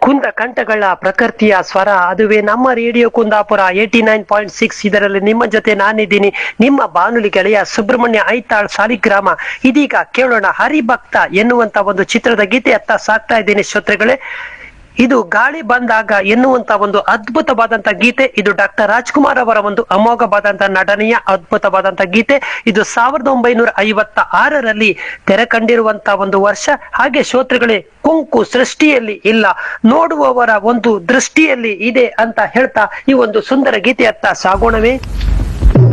ಕುಂದ ಕಂಠಗಳ ಪ್ರಕೃತಿಯ ಸ್ವರ, ಅದುವೇ ನಮ್ಮ ರೇಡಿಯೋ ಕುಂದಾಪುರ 89.6. ಇದರಲ್ಲಿ ನಿಮ್ಮ ಜೊತೆ ನಾನಿದ್ದೀನಿ, ನಿಮ್ಮ ಬಾನುಲಿ ಗೆಳೆಯ ಸುಬ್ರಹ್ಮಣ್ಯ ಐತಾಳ್ ಸಾಲಿಗ್ರಾಮ. ಇದೀಗ ಕೇಳೋಣ ಹರಿಭಕ್ತ ಎನ್ನುವಂತ ಒಂದು ಚಿತ್ರದ ಗೀತೆಯತ್ತ ಸಾಕ್ತಾ ಇದ್ದೀನಿ ಶ್ರೋತೃಗಳೇ. ಇದು ಗಾಳಿ ಬಂದಾಗ ಎನ್ನುವಂತ ಒಂದು ಅದ್ಭುತವಾದಂತ ಗೀತೆ. ಇದು ಡಾಕ್ಟರ್ ರಾಜ್ಕುಮಾರ್ ಅವರ ಒಂದು ಅಮೋಘವಾದಂತ ನಟನೆಯ ಅದ್ಭುತವಾದಂತ ಗೀತೆ. ಇದು 1956ರಲ್ಲಿ ತೆರೆ ಕಂಡಿರುವಂತ ಒಂದು ವರ್ಷ. ಹಾಗೆ ಶ್ರೋತೃಗಳೇ, ಕೊಂಕು ಸೃಷ್ಟಿಯಲ್ಲಿ ಇಲ್ಲ, ನೋಡುವವರ ಒಂದು ದೃಷ್ಟಿಯಲ್ಲಿ ಇದೆ ಅಂತ ಹೇಳ್ತಾ ಈ ಒಂದು ಸುಂದರ ಗೀತೆಯತ್ತ ಸಾಗೋಣವೇ.